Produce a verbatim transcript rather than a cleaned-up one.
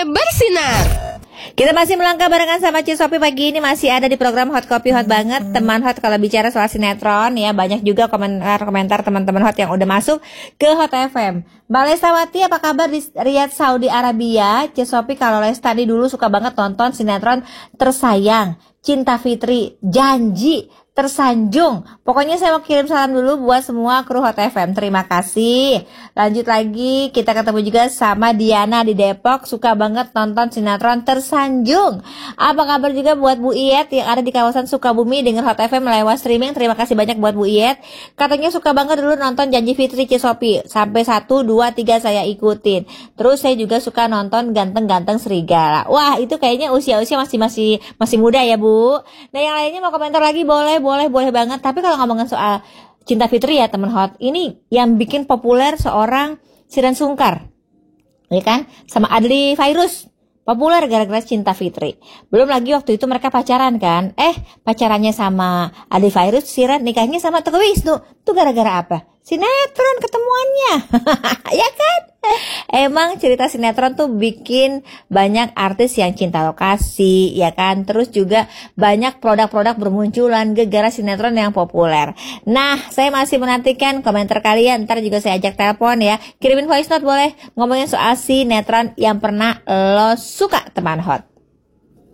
bersinar. Kita masih melangkah barengan sama Cisopi pagi ini, masih ada di program Hot Kopi Hot banget. Teman Hot, kalau bicara soal sinetron ya, banyak juga komentar-komentar teman-teman Hot yang udah masuk ke Hot F M. Mbak Lestawati, apa kabar di Riyadh, Saudi Arabia? Cisopi, kalau Lestari dulu suka banget nonton sinetron Tersayang, Cinta Fitri, Janji, Tersanjung. Pokoknya saya mau kirim salam dulu buat semua kru Hot F M. Terima kasih. Lanjut lagi, kita ketemu juga sama Diana di Depok, suka banget nonton sinetron Tersanjung. Apa kabar juga buat Bu Iyet yang ada di kawasan Sukabumi dengan Hot F M lewat streaming. Terima kasih banyak buat Bu Iyet. Katanya suka banget dulu nonton Janji Fitri Cisopi. Sampai satu, dua, tiga saya ikutin. Terus saya juga suka nonton Ganteng-Ganteng Serigala. Wah, itu kayaknya usia-usia masih masih masih muda ya, Bu. Nah, yang lainnya mau komentar lagi boleh, boleh, boleh banget. Tapi kalau ngomongin soal Cinta Fitri ya teman Hot, ini yang bikin populer seorang Shireen Sungkar, ya kan, sama Adly Fairuz, populer gara-gara Cinta Fitri. Belum lagi waktu itu mereka pacaran kan, eh pacarannya sama Adly Fairuz, Shireen nikahnya sama Teguh Wisnu. Itu gara-gara apa? Sinetron ketemuannya. Ya kan? Emang cerita sinetron tuh bikin banyak artis yang cinta lokasi, ya kan? Terus juga banyak produk-produk bermunculan gara-gara sinetron yang populer. Nah, saya masih menantikan komentar kalian. Ntar juga saya ajak telepon ya. Kirimin voice note boleh, ngomongin soal sinetron yang pernah lo suka teman Hot.